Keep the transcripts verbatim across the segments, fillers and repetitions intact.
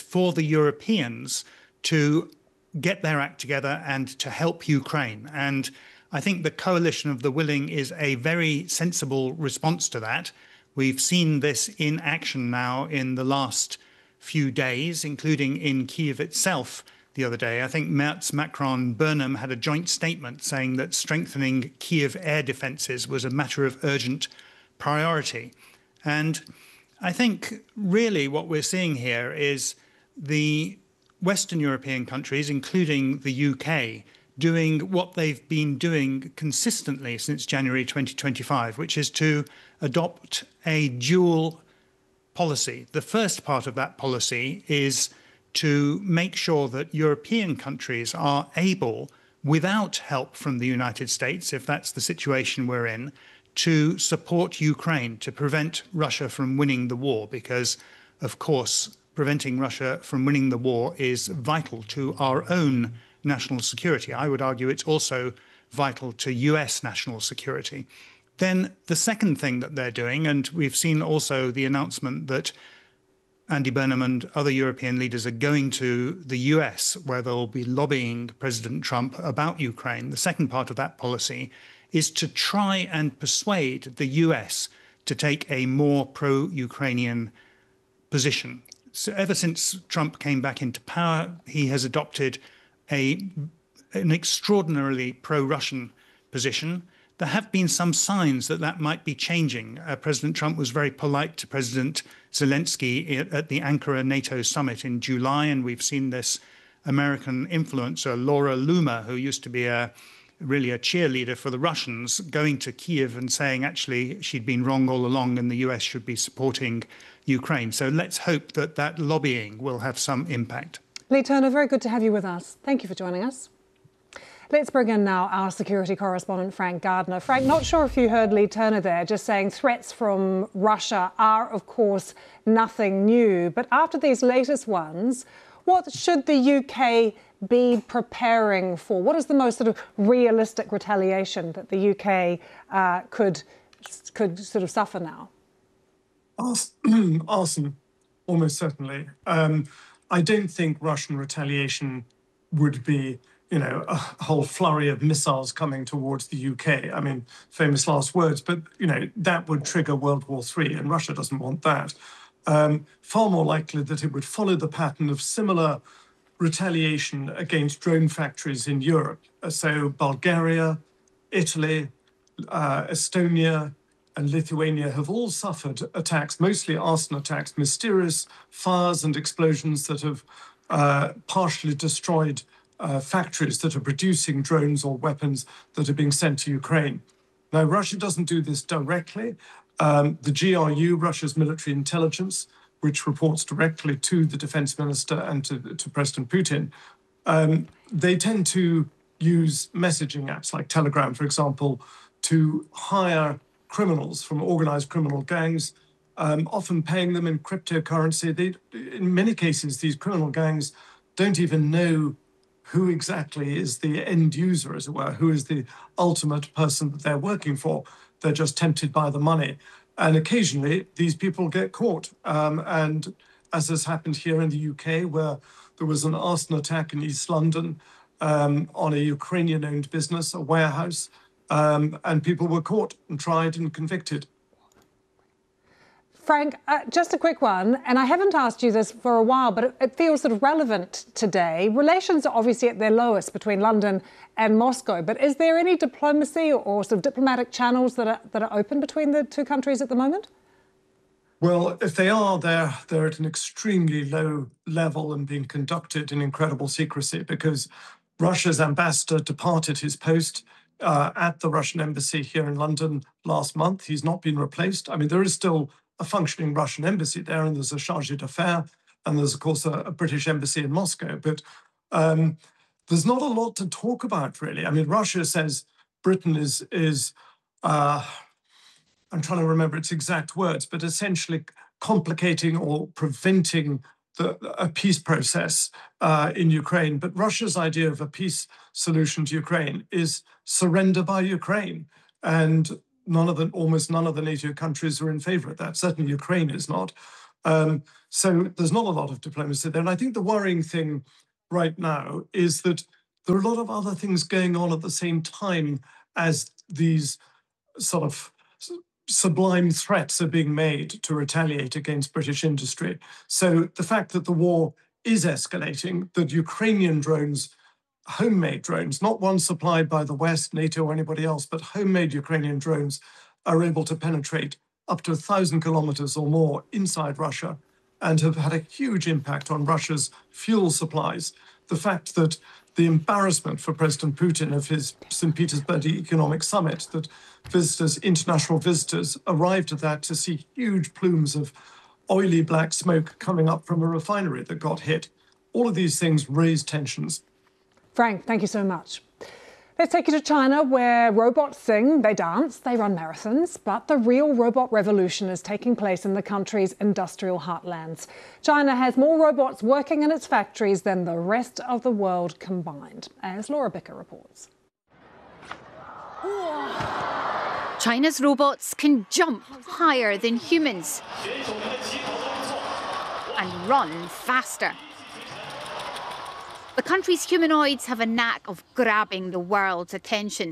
for the Europeans to get their act together and to help Ukraine. And I think the coalition of the willing is a very sensible response to that. We've seen this in action now in the last few days, including in Kyiv itself the other day. I think Merz, Macron, Burnham had a joint statement saying that strengthening Kyiv air defences was a matter of urgent priority. And I think really what we're seeing here is the Western European countries, including the U K, doing what they've been doing consistently since January twenty twenty-five, which is to adopt a dual policy. The first part of that policy is to make sure that European countries are able, without help from the United States, if that's the situation we're in, to support Ukraine, to prevent Russia from winning the war, because, of course, preventing Russia from winning the war is vital to our own national security. I would argue it's also vital to U S national security. Then the second thing that they're doing, and we've seen also the announcement that Andy Burnham and other European leaders are going to the U S, where they'll be lobbying President Trump about Ukraine. The second part of that policy is to try and persuade the U S to take a more pro-Ukrainian position. So ever since Trump came back into power, he has adopted a, an extraordinarily pro-Russian position. There have been some signs that that might be changing. Uh, President Trump was very polite to President Zelensky at, at the Ankara NATO summit in July, and we've seen this American influencer, Laura Loomer, who used to be a really a cheerleader for the Russians, going to Kyiv and saying actually she'd been wrong all along and the U S should be supporting Ukraine. So let's hope that that lobbying will have some impact. Lee Turner, very good to have you with us. Thank you for joining us. Let's bring in now our security correspondent, Frank Gardner. Frank, not sure if you heard Lee Turner there, just saying threats from Russia are, of course, nothing new. But after these latest ones, what should the U K be preparing for? What is the most sort of realistic retaliation that the U K uh, could could sort of suffer now? Arson, arson almost certainly. Um, I don't think Russian retaliation would be, you know, a whole flurry of missiles coming towards the U K. I mean, famous last words, but, you know, that would trigger World War Three, and Russia doesn't want that. Um, far more likely that it would follow the pattern of similar retaliation against drone factories in Europe. So Bulgaria, Italy, uh, Estonia, and Lithuania have all suffered attacks, mostly arson attacks, mysterious fires and explosions that have uh, partially destroyed uh, factories that are producing drones or weapons that are being sent to Ukraine. Now, Russia doesn't do this directly. Um, the G R U, Russia's military intelligence, which reports directly to the defense minister and to, to President Putin, um, they tend to use messaging apps like Telegram, for example, to hire criminals from organized criminal gangs, um, often paying them in cryptocurrency. They, in many cases, these criminal gangs don't even know who exactly is the end user, as it were, who is the ultimate person that they're working for. They're just tempted by the money. And occasionally, these people get caught. Um, and as has happened here in the U K, where there was an arson attack in East London um, on a Ukrainian-owned business, a warehouse, um, and people were caught and tried and convicted. Frank, uh, just a quick one, and I haven't asked you this for a while, but it, it feels sort of relevant today. Relations are obviously at their lowest between London and Moscow, but is there any diplomacy or, or sort of diplomatic channels that are, that are open between the two countries at the moment? Well, if they are, they're, they're at an extremely low level and being conducted in incredible secrecy, because Russia's ambassador departed his post uh, at the Russian embassy here in London last month. He's not been replaced. I mean, there is still a functioning Russian embassy there, and there's a chargé d'affaires, and there's, of course, a, a British embassy in Moscow. But um, there's not a lot to talk about, really. I mean, Russia says Britain is, is uh, I'm trying to remember its exact words, but essentially complicating or preventing the, a peace process uh, in Ukraine. But Russia's idea of a peace solution to Ukraine is surrender by Ukraine. And none of the, almost none of the NATO countries are in favor of that. Certainly Ukraine is not. Um, so there's not a lot of diplomacy there. And I think the worrying thing right now is that there are a lot of other things going on at the same time as these sort of sublime threats are being made to retaliate against British industry. So the fact that the war is escalating, that Ukrainian drones, homemade drones, not ones supplied by the West, NATO, or anybody else, but homemade Ukrainian drones are able to penetrate up to a thousand kilometers or more inside Russia and have had a huge impact on Russia's fuel supplies. The fact that the embarrassment for President Putin of his Saint Petersburg Economic Summit, that visitors, international visitors, arrived at that to see huge plumes of oily black smoke coming up from a refinery that got hit. All of these things raise tensions. Frank, thank you so much. Let's take you to China, where robots sing, they dance, they run marathons, but the real robot revolution is taking place in the country's industrial heartlands. China has more robots working in its factories than the rest of the world combined, as Laura Bicker reports. China's robots can jump higher than humans and run faster. The country's humanoids have a knack of grabbing the world's attention.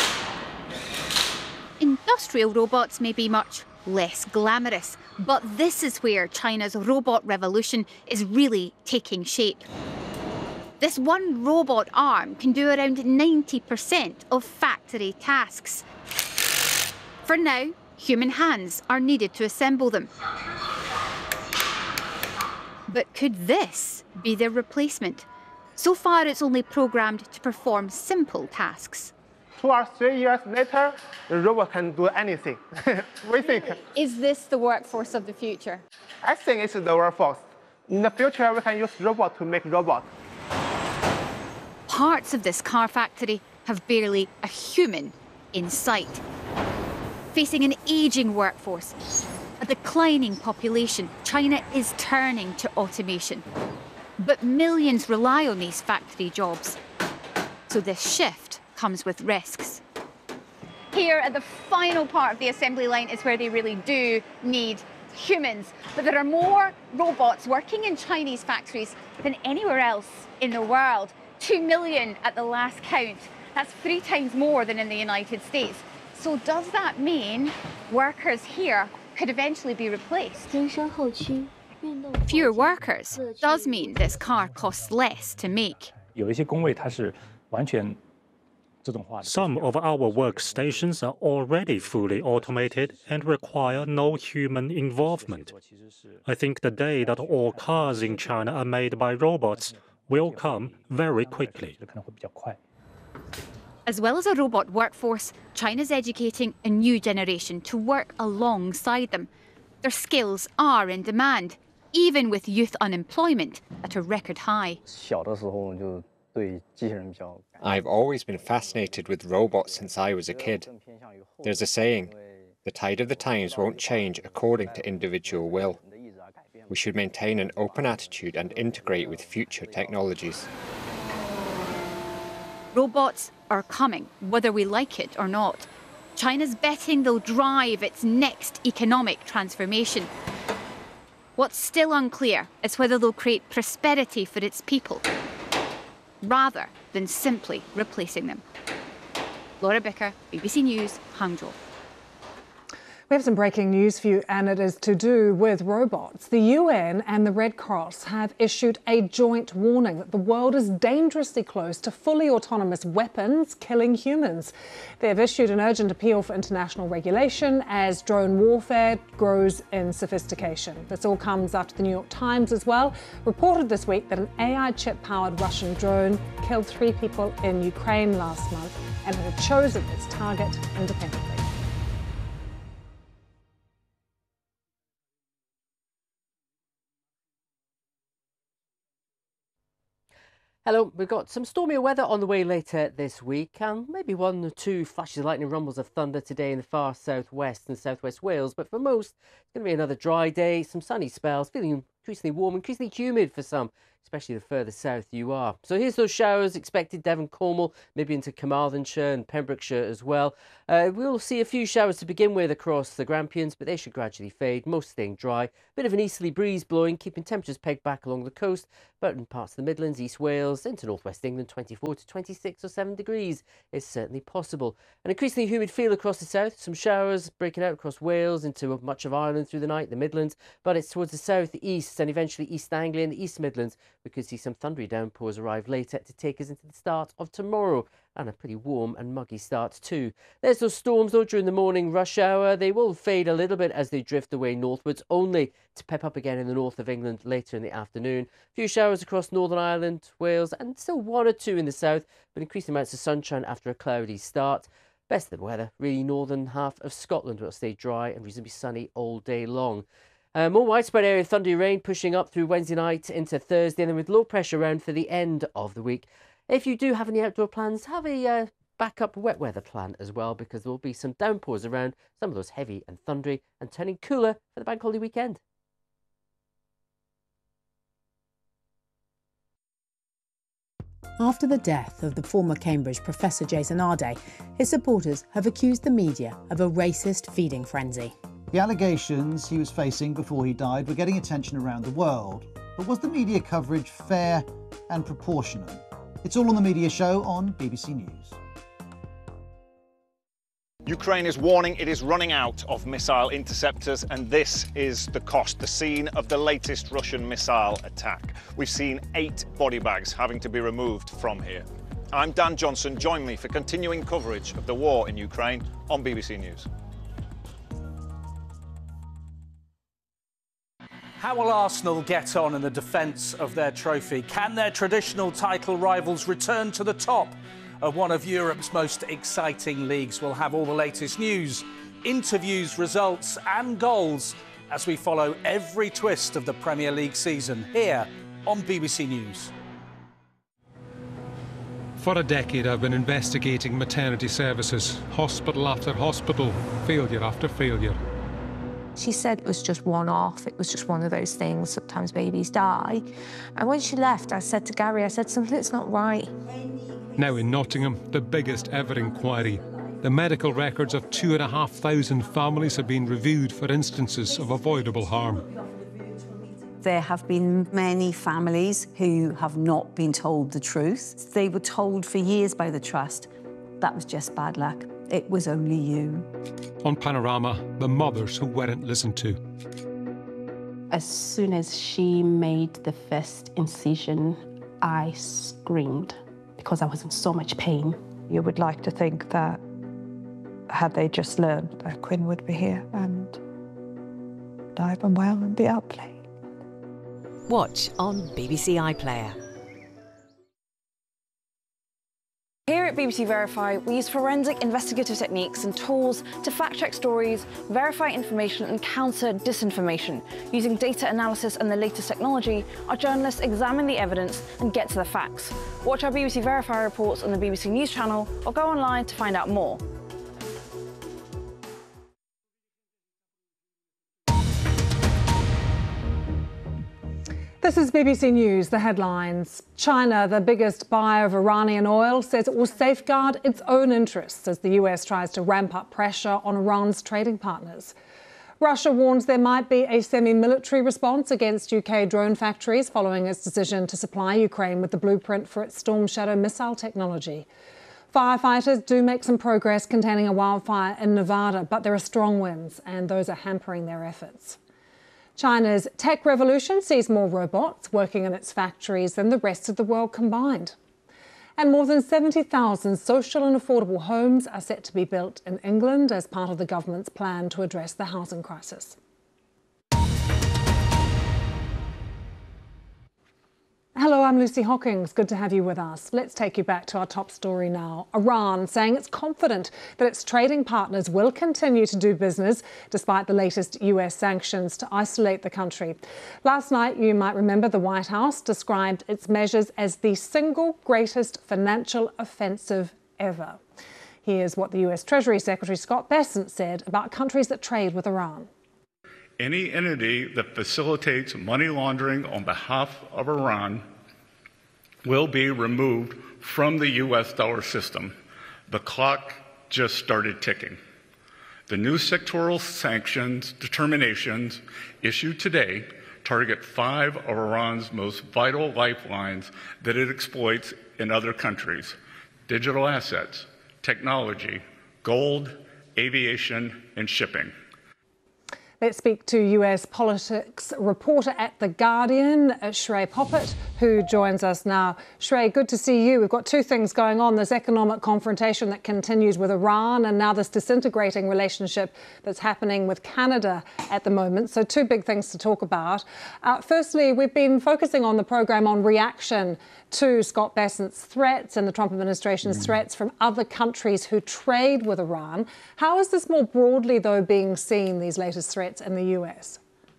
Industrial robots may be much less glamorous, but this is where China's robot revolution is really taking shape. This one robot arm can do around ninety percent of factory tasks. For now, human hands are needed to assemble them. But could this be their replacement? So far, it's only programmed to perform simple tasks. Two or three years later, the robot can do anything. We think. Is this the workforce of the future? I think it's the workforce. In the future, we can use robots to make robots. Parts of this car factory have barely a human in sight. Facing an ageing workforce, a declining population, China is turning to automation. But millions rely on these factory jobs. So this shift comes with risks. Here at the final part of the assembly line is where they really do need humans. But there are more robots working in Chinese factories than anywhere else in the world. Two million at the last count. That's three times more than in the United States. So does that mean workers here could eventually be replaced? Fewer workers does mean this car costs less to make. Some of our workstations are already fully automated and require no human involvement. I think the day that all cars in China are made by robots will come very quickly. As well as a robot workforce, China's educating a new generation to work alongside them. Their skills are in demand, even with youth unemployment at a record high. I've always been fascinated with robots since I was a kid. There's a saying, the tide of the times won't change according to individual will. We should maintain an open attitude and integrate with future technologies. Robots are coming, whether we like it or not. China's betting they'll drive its next economic transformation. What's still unclear is whether they'll create prosperity for its people, rather than simply replacing them. Laura Bicker, B B C News, Hangzhou. We have some breaking news for you, and it is to do with robots. The U N and the Red Cross have issued a joint warning that the world is dangerously close to fully autonomous weapons killing humans. They have issued an urgent appeal for international regulation as drone warfare grows in sophistication. This all comes after the New York Times as well reported this week that an A I chip-powered Russian drone killed three people in Ukraine last month and had chosen its target independently. Hello, we've got some stormier weather on the way later this week, and maybe one or two flashes of lightning, rumbles of thunder today in the far southwest and southwest Wales. But for most, it's going to be another dry day, some sunny spells, feeling increasingly warm, increasingly humid for some, especially the further south you are. So here's those showers expected: Devon, Cornwall, maybe into Carmarthenshire and Pembrokeshire as well. Uh, we'll see a few showers to begin with across the Grampians, but they should gradually fade, most staying dry. Bit of an easterly breeze blowing, keeping temperatures pegged back along the coast, but in parts of the Midlands, East Wales, into northwest England, twenty-four to twenty-six or seven degrees is certainly possible. An increasingly humid feel across the south, some showers breaking out across Wales into much of Ireland through the night, the Midlands, but it's towards the south east and eventually East Anglia and the East Midlands. We could see some thundery downpours arrive later to take us into the start of tomorrow, and a pretty warm and muggy start too. There's those storms though during the morning rush hour. They will fade a little bit as they drift away northwards, only to pep up again in the north of England later in the afternoon. A few showers across Northern Ireland, Wales, and still one or two in the south, but increasing amounts of sunshine after a cloudy start. Best of the weather, really northern half of Scotland will stay dry and reasonably sunny all day long. Uh, more widespread area of thundery rain pushing up through Wednesday night into Thursday, and then with low pressure around for the end of the week. If you do have any outdoor plans, have a uh, backup wet weather plan as well, because there will be some downpours around, some of those heavy and thundery, and turning cooler for the bank holiday weekend. After the death of the former Cambridge professor Jason Arday, his supporters have accused the media of a racist feeding frenzy. The allegations he was facing before he died were getting attention around the world. But was the media coverage fair and proportionate? It's all on the Media Show on B B C News. Ukraine is warning it is running out of missile interceptors, and this is the cost, the scene of the latest Russian missile attack. We've seen eight body bags having to be removed from here. I'm Dan Johnson. Join me for continuing coverage of the war in Ukraine on B B C News. How will Arsenal get on in the defence of their trophy? Can their traditional title rivals return to the top of one of Europe's most exciting leagues? We'll have all the latest news, interviews, results and goals as we follow every twist of the Premier League season here on B B C News. For a decade I've been investigating maternity services, hospital after hospital, failure after failure. She said it was just one-off, it was just one of those things, sometimes babies die. And when she left, I said to Gary, I said, something's not right. Now in Nottingham, the biggest ever inquiry. The medical records of two and a half thousand families have been reviewed for instances of avoidable harm. There have been many families who have not been told the truth. They were told for years by the Trust that was just bad luck. It was only you. On Panorama, the mothers who weren't listened to. As soon as she made the first incision, I screamed because I was in so much pain. You would like to think that had they just learned that Quinn would be here and alive and well and be out playing. Watch on B B C iPlayer. Here at B B C Verify, we use forensic investigative techniques and tools to fact-check stories, verify information and counter disinformation. Using data analysis and the latest technology, our journalists examine the evidence and get to the facts. Watch our B B C Verify reports on the B B C News channel or go online to find out more. This is B B C News, the headlines. China, the biggest buyer of Iranian oil, says it will safeguard its own interests as the U S tries to ramp up pressure on Iran's trading partners. Russia warns there might be a semi-military response against U K drone factories following its decision to supply Ukraine with the blueprint for its Storm Shadow missile technology. Firefighters do make some progress containing a wildfire in Nevada, but there are strong winds and those are hampering their efforts. China's tech revolution sees more robots working in its factories than the rest of the world combined. And more than seventy thousand social and affordable homes are set to be built in England as part of the government's plan to address the housing crisis. Hello, I'm Lucy Hockings. Good to have you with us. Let's take you back to our top story now. Iran saying it's confident that its trading partners will continue to do business despite the latest U S sanctions to isolate the country. Last night, you might remember, the White House described its measures as the single greatest financial offensive ever. Here's what the U S Treasury Secretary Scott Bessent said about countries that trade with Iran. Any entity that facilitates money laundering on behalf of Iran will be removed from the U S dollar system. The clock just started ticking. The new sectoral sanctions determinations issued today target five of Iran's most vital lifelines that it exploits in other countries: digital assets, technology, gold, aviation, and shipping. Let's speak to U S politics reporter at The Guardian, Shrey Poppet, who joins us now. Shrey, good to see you. We've got two things going on: this economic confrontation that continues with Iran, and now this disintegrating relationship that's happening with Canada at the moment. So two big things to talk about. Uh, firstly, we've been focusing on the programme on reaction to Scott Bessent's threats and the Trump administration's mm. threats from other countries who trade with Iran. How is this more broadly, though, being seen, these latest threats in the U S?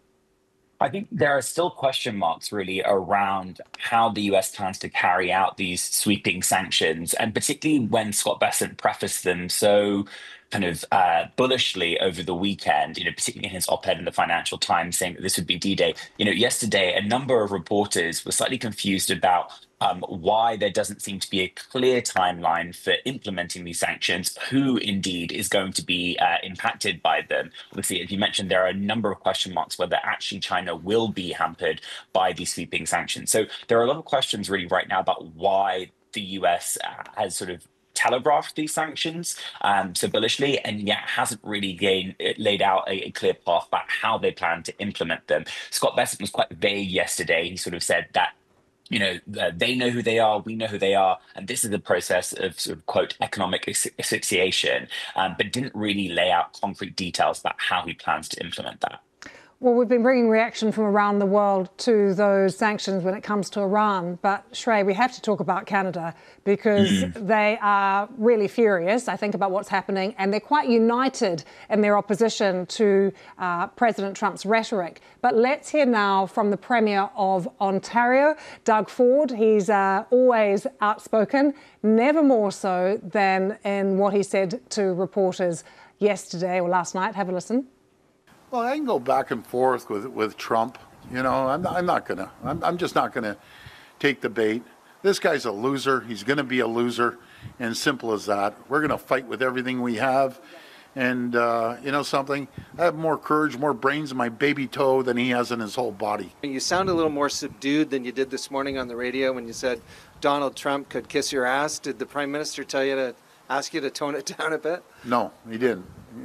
I think there are still question marks, really, around how the U S plans to carry out these sweeping sanctions, and particularly when Scott Bessent prefaced them so kind of uh, bullishly over the weekend, you know, particularly in his op-ed in the Financial Times saying that this would be D-Day. You know, yesterday, a number of reporters were slightly confused about um, why there doesn't seem to be a clear timeline for implementing these sanctions, who indeed is going to be uh, impacted by them. Obviously, as you mentioned, there are a number of question marks whether actually China will be hampered by these sweeping sanctions. So there are a lot of questions really right now about why the U S has sort of telegraphed these sanctions um, so bullishly, and yet hasn't really gained, laid out a, a clear path about how they plan to implement them. Scott Bessent was quite vague yesterday. He sort of said that, you know, uh, they know who they are, we know who they are, and this is a process of sort of, quote, economic asphyxiation, um, but didn't really lay out concrete details about how he plans to implement that. Well, we've been bringing reaction from around the world to those sanctions when it comes to Iran. But, Shrey, we have to talk about Canada because mm. they are really furious, I think, about what's happening. And they're quite united in their opposition to uh, President Trump's rhetoric. But let's hear now from the Premier of Ontario, Doug Ford. He's uh, always outspoken, never more so than in what he said to reporters yesterday or last night. Have a listen. Well, I can go back and forth with with Trump. You know, I'm not, I'm not gonna. I'm, I'm just not gonna take the bait. This guy's a loser. He's gonna be a loser, and simple as that. We're gonna fight with everything we have, and uh, you know something. I have more courage, more brains in my baby toe than he has in his whole body. You sound a little more subdued than you did this morning on the radio when you said Donald Trump could kiss your ass. Did the Prime Minister tell you to ask you to tone it down a bit? No, he didn't.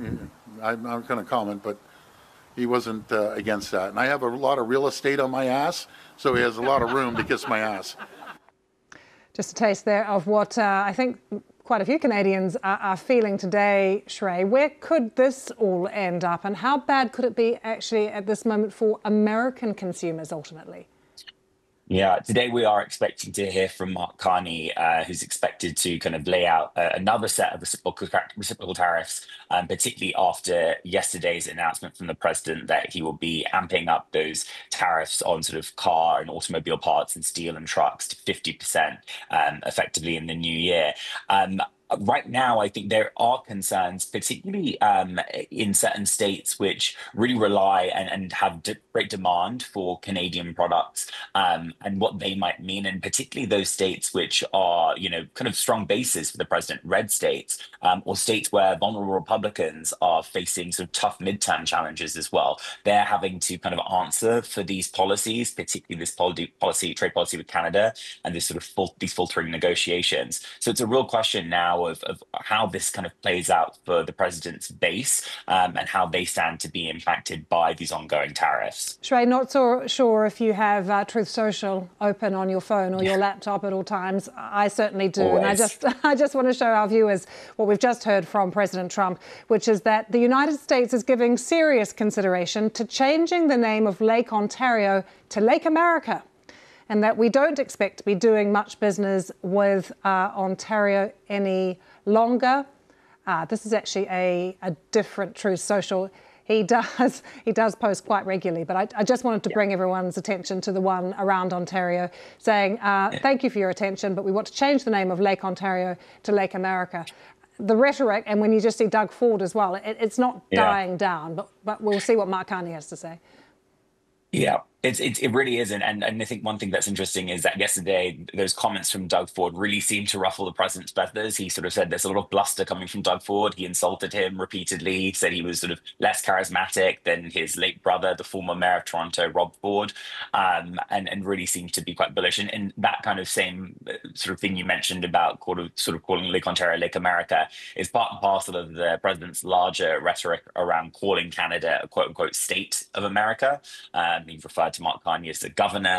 I'm not gonna comment, but. He wasn't uh, against that. And I have a lot of real estate on my ass, so he has a lot of room to kiss my ass. Just a taste there of what uh, I think quite a few Canadians are, are feeling today, Shrey. Where could this all end up, and how bad could it be actually at this moment for American consumers ultimately? Yeah, today we are expecting to hear from Mark Carney, uh, who's expected to kind of lay out uh, another set of reciprocal, reciprocal tariffs, um, particularly after yesterday's announcement from the president that he will be amping up those tariffs on sort of car and automobile parts and steel and trucks to fifty percent um, effectively in the new year. Um, Right now, I think there are concerns, particularly um, in certain states which really rely and, and have de- great demand for Canadian products um, and what they might mean, and particularly those states which are, you know, kind of strong bases for the president, red states, um, or states where vulnerable Republicans are facing sort of tough midterm challenges as well. They're having to kind of answer for these policies, particularly this policy, policy trade policy with Canada and this sort of fil- these filtering negotiations. So it's a real question now Of, of how this kind of plays out for the president's base um, and how they stand to be impacted by these ongoing tariffs. Shrey, not so sure if you have uh, Truth Social open on your phone or your laptop at all times. I certainly do. Always. And I just, I just want to show our viewers what we've just heard from President Trump, which is that the United States is giving serious consideration to changing the name of Lake Ontario to Lake America, and that we don't expect to be doing much business with uh, Ontario any longer. Uh, this is actually a, a different Truth Social. He does he does post quite regularly, but I, I just wanted to bring everyone's attention to the one around Ontario, saying uh, yeah. thank you for your attention, but we want to change the name of Lake Ontario to Lake America. The rhetoric, and when you just see Doug Ford as well, it, it's not yeah. dying down, but, but we'll see what Mark Carney has to say. Yeah. It's, it's, it really is. And, and, and I think one thing that's interesting is that yesterday, those comments from Doug Ford really seemed to ruffle the president's feathers. He sort of said there's a lot of bluster coming from Doug Ford. He insulted him repeatedly, said he was sort of less charismatic than his late brother, the former mayor of Toronto, Rob Ford, um, and, and really seemed to be quite bullish. And, and that kind of same sort of thing you mentioned about sort of, sort of calling Lake Ontario Lake America is part and parcel of the president's larger rhetoric around calling Canada a quote unquote state of America. Um, he referred to Mark Carney as the governor